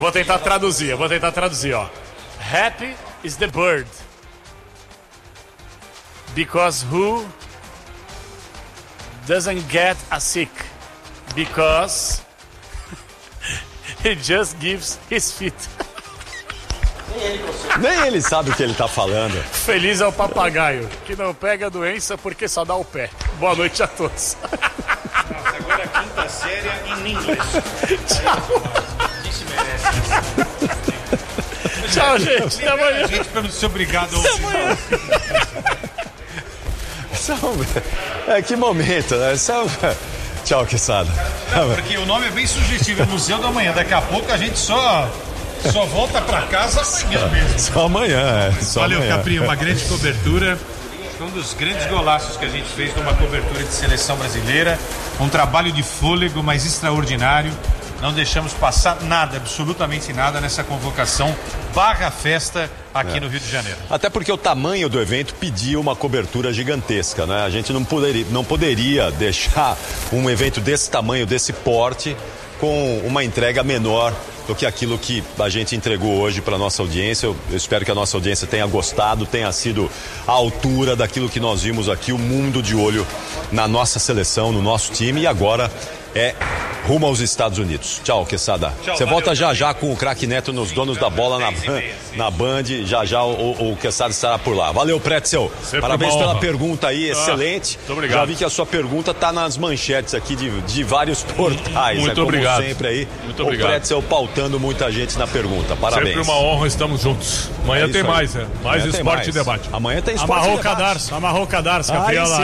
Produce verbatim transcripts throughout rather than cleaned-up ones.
Vou tentar traduzir, vou tentar traduzir, ó. Happy is the bird. Because who doesn't get a sick? Because he just gives his feet. Nem ele sabe o que ele tá falando. Feliz é o papagaio, que não pega a doença porque só dá o pé. Boa noite a todos. Nossa, agora a quinta série em inglês. Tchau. A gente merece. Tchau, gente. Até amanhã. A gente pelo ser obrigado a ouvir. É, que momento, né? Só... Tchau, Quezada. Não, porque o nome é bem sugestivo, é Museu do Amanhã. Daqui a pouco a gente só... Só volta pra casa amanhã mesmo. Só amanhã, é. Só Valeu, amanhã. Caprinho, uma grande cobertura. Foi um dos grandes golaços que a gente fez numa cobertura de seleção brasileira. Um trabalho de fôlego, mas extraordinário. Não deixamos passar nada, absolutamente nada, nessa convocação barra festa aqui é. no Rio de Janeiro. Até porque o tamanho do evento pedia uma cobertura gigantesca, né? A gente não poderia, não poderia deixar um evento desse tamanho, desse porte, com uma entrega menor do que aquilo que a gente entregou hoje para a nossa audiência. Eu, eu espero que a nossa audiência tenha gostado, tenha sido à altura daquilo que nós vimos aqui, o mundo de olho na nossa seleção, no nosso time, e agora é rumo aos Estados Unidos. Tchau, Quezada. Você volta já já com o craque Neto nos Donos da Bola na, na Band. Já já o, o Quezada estará por lá. Valeu, Pretzel. Sempre Parabéns pela pergunta aí, ah, excelente. Muito obrigado. Já vi que a sua pergunta está nas manchetes aqui de, de vários portais. Muito né? Como obrigado. sempre aí. Muito o obrigado. Pretzel pautando muita gente na pergunta. Parabéns. Sempre uma honra, estamos juntos. Amanhã é tem mais, né? Mais Amanhã esporte mais. e debate. Amanhã tem esporte Amarrou e debate. Cadarço, amarrou Cadarço, Capriola.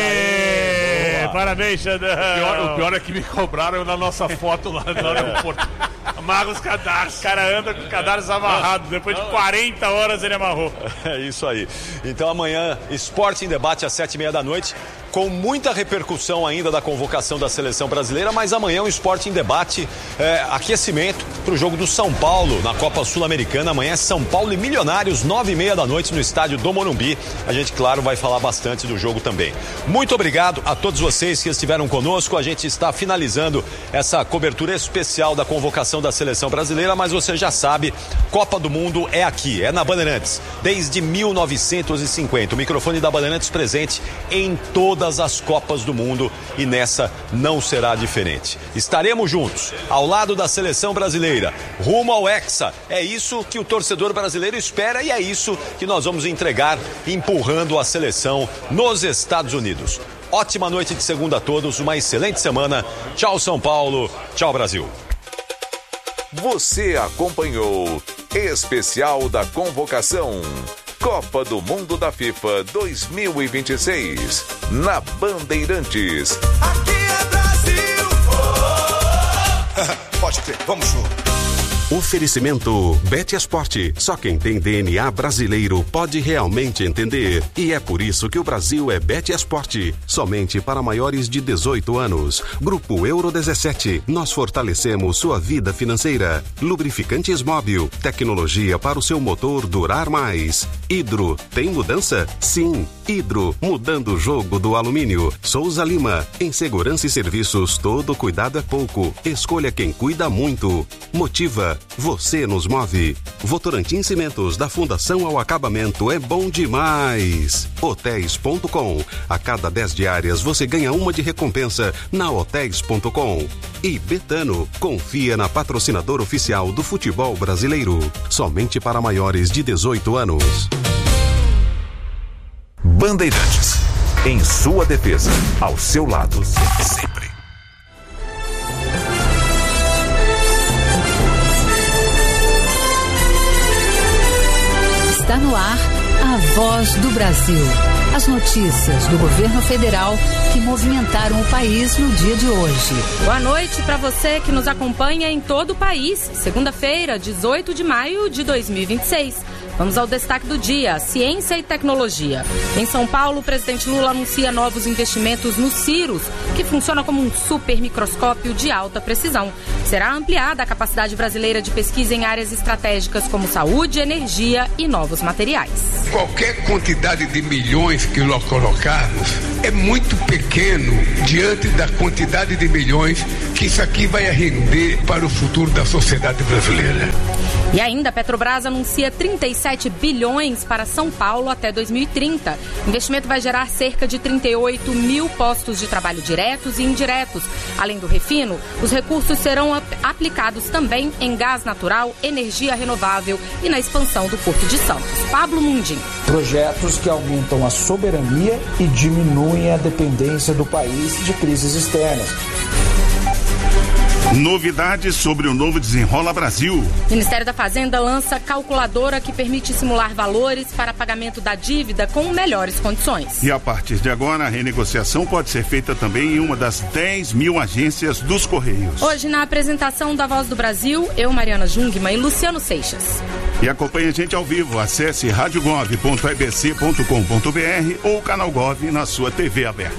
Aê, parabéns, Xandão. O pior, o pior é que me cobraram na nossa foto lá no aeroporto. Amarra os cadarços. O cara anda com o cadarço amarrado. Depois de quarenta horas ele amarrou. É isso aí. Então amanhã, Esporte em Debate às sete e meia da noite, com muita repercussão ainda da convocação da seleção brasileira, mas amanhã o Esporte em Debate, é, aquecimento para o jogo do São Paulo na Copa Sul-Americana. Amanhã é São Paulo e Milionários, nove e meia da noite no estádio do Morumbi. A gente, claro, vai falar bastante do jogo também. Muito obrigado a todos vocês que estiveram conosco. A gente está finalizando essa cobertura especial da convocação da seleção brasileira, mas você já sabe, Copa do Mundo é aqui, é na Bandeirantes, desde mil novecentos e cinquenta. O microfone da Bandeirantes presente em todas as Copas do Mundo e nessa não será diferente. Estaremos juntos, ao lado da seleção brasileira, rumo ao Hexa. É isso que o torcedor brasileiro espera e é isso que nós vamos entregar, empurrando a seleção nos Estados Unidos. Ótima noite de segunda a todos, uma excelente semana. Tchau, São Paulo. Tchau, Brasil. Você acompanhou Especial da Convocação Copa do Mundo da FIFA dois mil e vinte e seis na Bandeirantes. Aqui é Brasil! Oh! Pode crer, vamos junto. Oferecimento Bet Esporte. Só quem tem D N A brasileiro pode realmente entender. E é por isso que o Brasil é Bet Esporte. Somente para maiores de dezoito anos. Grupo Euro dezessete. Nós fortalecemos sua vida financeira. Lubrificantes Móbil. Tecnologia para o seu motor durar mais. Hidro. Tem mudança? Sim. Hidro. Mudando o jogo do alumínio. Souza Lima. Em segurança e serviços, todo cuidado é pouco. Escolha quem cuida muito. Motiva. Você nos move. Votorantim Cimentos, da Fundação ao Acabamento, é bom demais. Hotéis ponto com. A cada dez diárias você ganha uma de recompensa na hotéis ponto com. E Betano, confia na patrocinadora oficial do futebol brasileiro. Somente para maiores de dezoito anos. Bandeirantes, em sua defesa, ao seu lado, sempre. Está no ar a Voz do Brasil. As notícias do governo federal que movimentaram o país no dia de hoje. Boa noite para você que nos acompanha em todo o país. Segunda-feira, dezoito de maio de dois mil e vinte e seis. Vamos ao destaque do dia: ciência e tecnologia. Em São Paulo, o presidente Lula anuncia novos investimentos no Cirrus, que funciona como um super microscópio de alta precisão. Será ampliada a capacidade brasileira de pesquisa em áreas estratégicas como saúde, energia e novos materiais. Qualquer quantidade de milhões que nós colocarmos é muito pequeno diante da quantidade de milhões que isso aqui vai render para o futuro da sociedade brasileira. E ainda, a Petrobras anuncia trinta e sete bilhões para São Paulo até dois mil e trinta. O investimento vai gerar cerca de trinta e oito mil postos de trabalho diretos e indiretos. Além do refino, os recursos serão aplicados também em gás natural, energia renovável e na expansão do Porto de Santos. Pablo Mundim. Projetos que aumentam a soberania e diminuem a dependência do país de crises externas. Novidades sobre o novo Desenrola Brasil. O Ministério da Fazenda lança calculadora que permite simular valores para pagamento da dívida com melhores condições. E a partir de agora, a renegociação pode ser feita também em uma das dez mil agências dos Correios. Hoje, na apresentação da Voz do Brasil, eu, Mariana Jungmann e Luciano Seixas. E acompanhe a gente ao vivo. Acesse rádio gov ponto e b c ponto com ponto b r ou Canal Gov na sua T V aberta.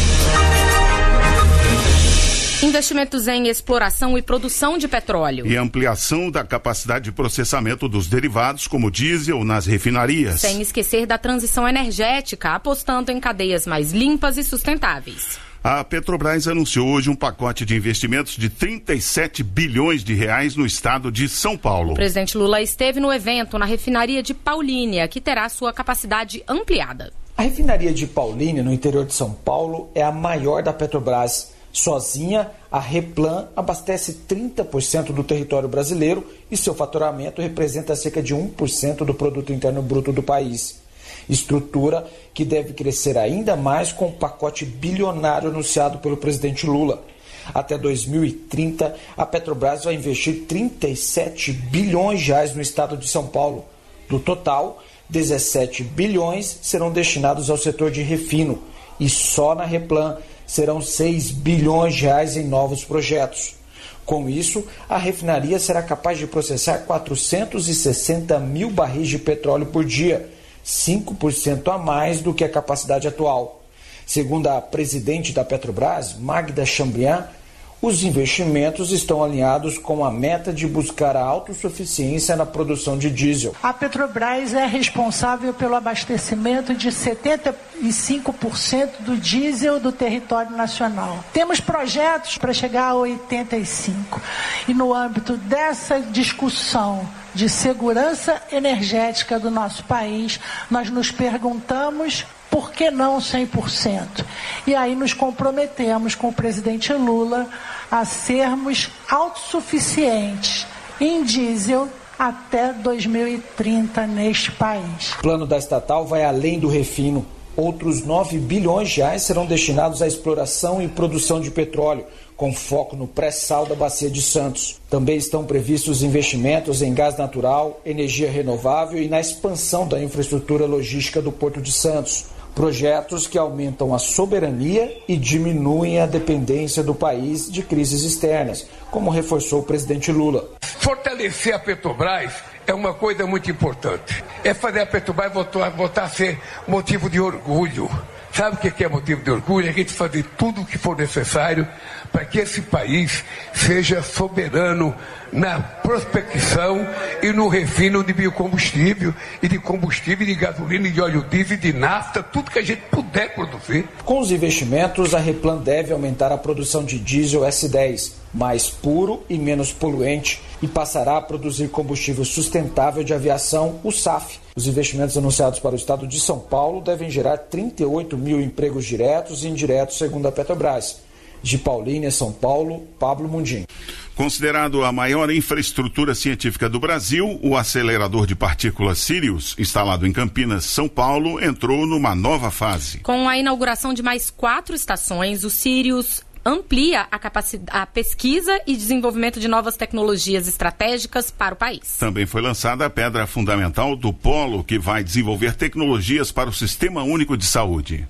Investimentos em exploração e produção de petróleo. E ampliação da capacidade de processamento dos derivados, como diesel, nas refinarias. Sem esquecer da transição energética, apostando em cadeias mais limpas e sustentáveis. A Petrobras anunciou hoje um pacote de investimentos de trinta e sete bilhões de reais no estado de São Paulo. O presidente Lula esteve no evento na refinaria de Paulínia, que terá sua capacidade ampliada. A refinaria de Paulínia, no interior de São Paulo, é a maior da Petrobras. Sozinha, a Replan abastece trinta por cento do território brasileiro e seu faturamento representa cerca de um por cento do produto interno bruto do país. Estrutura que deve crescer ainda mais com o pacote bilionário anunciado pelo presidente Lula. Até dois mil e trinta, a Petrobras vai investir trinta e sete bilhões de reais no estado de São Paulo. Do total, dezessete bilhões serão destinados ao setor de refino e só na Replan serão seis bilhões de reais em novos projetos. Com isso, a refinaria será capaz de processar quatrocentos e sessenta mil barris de petróleo por dia, cinco por cento a mais do que a capacidade atual. Segundo a presidente da Petrobras, Magda Chambriand, os investimentos estão alinhados com a meta de buscar a autossuficiência na produção de diesel. A Petrobras é responsável pelo abastecimento de setenta e cinco por cento do diesel do território nacional. Temos projetos para chegar a oitenta e cinco por cento. E no âmbito dessa discussão de segurança energética do nosso país, nós nos perguntamos: por que não cem por cento? E aí nos comprometemos com o presidente Lula a sermos autossuficientes em diesel até dois mil e trinta neste país. O plano da estatal vai além do refino. Outros nove bilhões de reais serão destinados à exploração e produção de petróleo, com foco no pré-sal da Bacia de Santos. Também estão previstos investimentos em gás natural, energia renovável e na expansão da infraestrutura logística do Porto de Santos. Projetos que aumentam a soberania e diminuem a dependência do país de crises externas, como reforçou o presidente Lula. Fortalecer a Petrobras é uma coisa muito importante. É fazer a Petrobras voltar, voltar a ser motivo de orgulho. Sabe o que é motivo de orgulho? É a gente fazer tudo o que for necessário para que esse país seja soberano na prospecção e no refino de biocombustível e de combustível, de gasolina, de óleo diesel, de nafta, tudo que a gente puder produzir. Com os investimentos, a Replan deve aumentar a produção de diesel S dez, mais puro e menos poluente, e passará a produzir combustível sustentável de aviação, o S A F. Os investimentos anunciados para o estado de São Paulo devem gerar trinta e oito mil empregos diretos e indiretos, segundo a Petrobras. De Paulínia, São Paulo, Pablo Mundim. Considerado a maior infraestrutura científica do Brasil, o acelerador de partículas Sirius, instalado em Campinas, São Paulo, entrou numa nova fase. Com a inauguração de mais quatro estações, o Sirius amplia a, capacidade, a pesquisa e desenvolvimento de novas tecnologias estratégicas para o país. Também foi lançada a pedra fundamental do Polo, que vai desenvolver tecnologias para o Sistema Único de Saúde.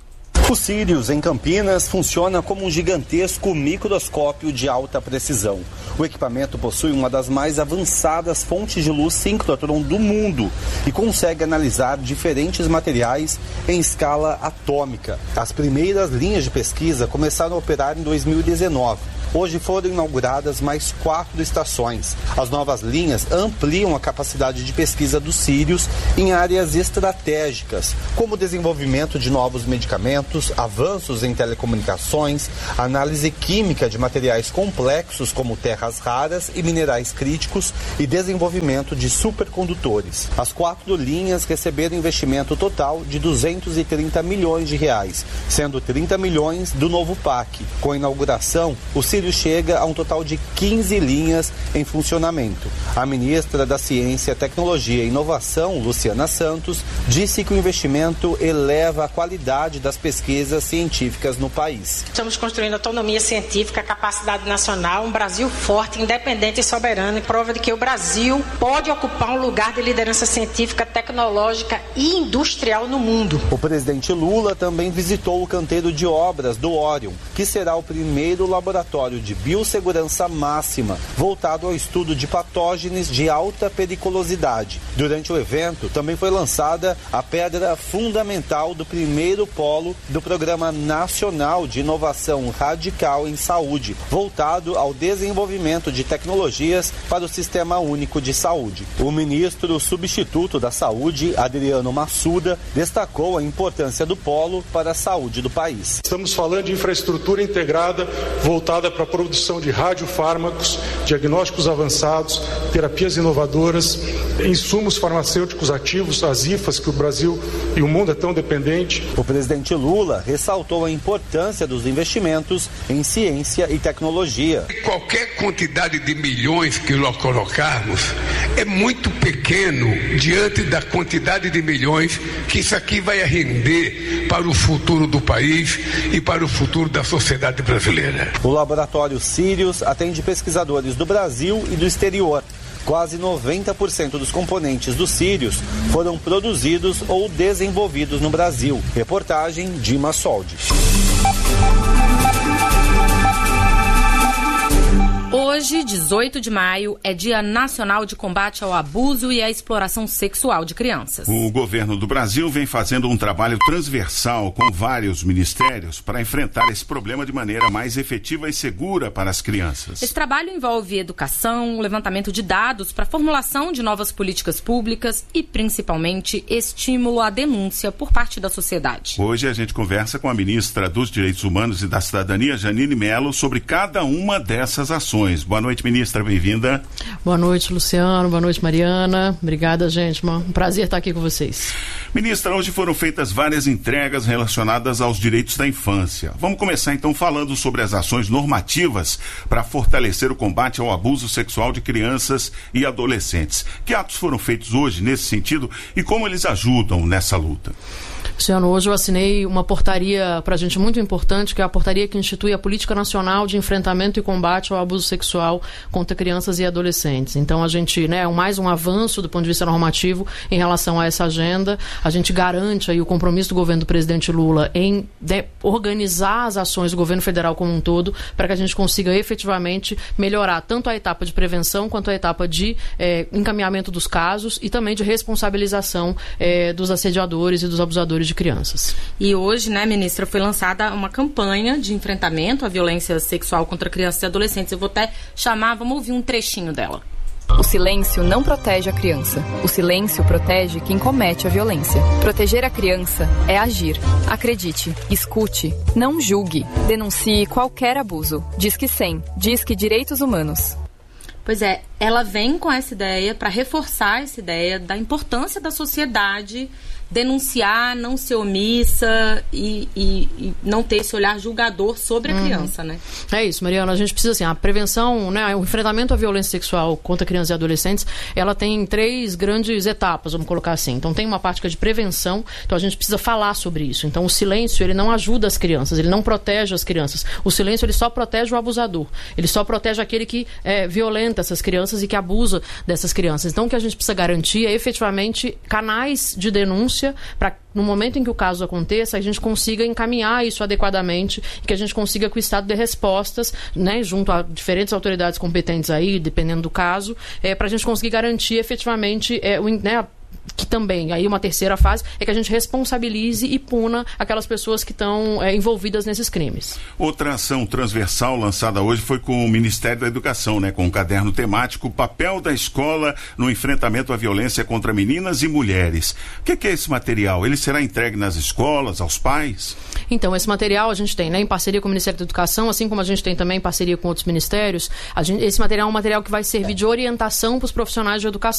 O Sirius, em Campinas, funciona como um gigantesco microscópio de alta precisão. O equipamento possui uma das mais avançadas fontes de luz síncrotron do mundo e consegue analisar diferentes materiais em escala atômica. As primeiras linhas de pesquisa começaram a operar em dois mil e dezenove. Hoje foram inauguradas mais quatro estações. As novas linhas ampliam a capacidade de pesquisa do Sirius em áreas estratégicas, como o desenvolvimento de novos medicamentos, avanços em telecomunicações, análise química de materiais complexos como terras raras e minerais críticos e desenvolvimento de supercondutores. As quatro linhas receberam investimento total de duzentos e trinta milhões de reais, sendo trinta milhões do novo P A C. Com a inauguração, o Sirius chega a um total de quinze linhas em funcionamento. A ministra da Ciência, Tecnologia e Inovação, Luciana Santos, disse que o investimento eleva a qualidade das pesquisas científicas no país. Estamos construindo autonomia científica, capacidade nacional, um Brasil forte, independente e soberano, e prova de que o Brasil pode ocupar um lugar de liderança científica, tecnológica e industrial no mundo. O presidente Lula também visitou o canteiro de obras do Orion, que será o primeiro laboratório de biossegurança máxima, voltado ao estudo de patógenes de alta periculosidade. Durante o evento, também foi lançada a pedra fundamental do primeiro polo do Programa Nacional de Inovação Radical em Saúde, voltado ao desenvolvimento de tecnologias para o Sistema Único de Saúde. O ministro substituto da Saúde, Adriano Massuda, destacou a importância do polo para a saúde do país. Estamos falando de infraestrutura integrada voltada para a produção de radiofármacos, diagnósticos avançados, terapias inovadoras, insumos farmacêuticos ativos, as I F As que o Brasil e o mundo é tão dependente. O presidente Lula ressaltou a importância dos investimentos em ciência e tecnologia. Qualquer quantidade de milhões que nós colocarmos é muito pequeno diante da quantidade de milhões que isso aqui vai render para o futuro do país e para o futuro da sociedade brasileira. O laboratório Sirius atende pesquisadores do Brasil e do exterior. Quase noventa por cento dos componentes do Sirius foram produzidos ou desenvolvidos no Brasil. Reportagem Dima Soldi. Hoje, dezoito de maio, é Dia Nacional de Combate ao Abuso e à Exploração Sexual de Crianças. O governo do Brasil vem fazendo um trabalho transversal com vários ministérios para enfrentar esse problema de maneira mais efetiva e segura para as crianças. Esse trabalho envolve educação, levantamento de dados para a formulação de novas políticas públicas e, principalmente, estímulo à denúncia por parte da sociedade. Hoje a gente conversa com a ministra dos Direitos Humanos e da Cidadania, Janine Mello, sobre cada uma dessas ações. Boa noite, ministra, bem-vinda. Boa noite, Luciano, boa noite, Mariana. Obrigada, gente, um prazer estar aqui com vocês. Ministra, hoje foram feitas várias entregas relacionadas aos direitos da infância. Vamos começar então falando sobre as ações normativas para fortalecer o combate ao abuso sexual de crianças e adolescentes. Que atos foram feitos hoje nesse sentido e como eles ajudam nessa luta? Luciano, hoje eu assinei uma portaria para a gente muito importante, que é a portaria que institui a Política Nacional de Enfrentamento e Combate ao Abuso Sexual contra Crianças e Adolescentes. Então a gente, né, é mais um avanço do ponto de vista normativo em relação a essa agenda. A gente garante aí o compromisso do governo do presidente Lula em de, organizar as ações do governo federal como um todo para que a gente consiga efetivamente melhorar tanto a etapa de prevenção quanto a etapa de eh, encaminhamento dos casos e também de responsabilização eh, dos assediadores e dos abusadores de crianças. E hoje, né, ministra, foi lançada uma campanha de enfrentamento à violência sexual contra crianças e adolescentes. Eu vou até chamar, vamos ouvir um trechinho dela. O silêncio não protege a criança. O silêncio protege quem comete a violência. Proteger a criança é agir. Acredite, escute, não julgue. Denuncie qualquer abuso. Disque cem. Disque Direitos Humanos. Pois é, ela vem com essa ideia para reforçar essa ideia da importância da sociedade denunciar, não ser omissa e, e, e não ter esse olhar julgador sobre a uhum. criança, né? É isso, Mariana. A gente precisa, assim, a prevenção, né, o enfrentamento à violência sexual contra crianças e adolescentes, ela tem três grandes etapas, vamos colocar assim. Então, tem uma parte que é de prevenção, então a gente precisa falar sobre isso. Então, o silêncio, ele não ajuda as crianças, ele não protege as crianças. O silêncio, ele só protege o abusador. Ele só protege aquele que é, violenta essas crianças e que abusa dessas crianças. Então, o que a gente precisa garantir é, efetivamente, canais de denúncia denúncia, para no momento em que o caso aconteça, a gente consiga encaminhar isso adequadamente e que a gente consiga que o Estado dê respostas, né, junto a diferentes autoridades competentes aí, dependendo do caso, é, para a gente conseguir garantir efetivamente é, o, né, que também, aí uma terceira fase, é que a gente responsabilize e puna aquelas pessoas que estão é, envolvidas nesses crimes. Outra ação transversal lançada hoje foi com o Ministério da Educação, né, com um caderno temático, o papel da escola no enfrentamento à violência contra meninas e mulheres. O que, que é esse material? Ele será entregue nas escolas, aos pais? Então, esse material a gente tem, né, em parceria com o Ministério da Educação, assim como a gente tem também em parceria com outros ministérios. A gente, esse material é um material que vai servir de orientação para os profissionais de educação.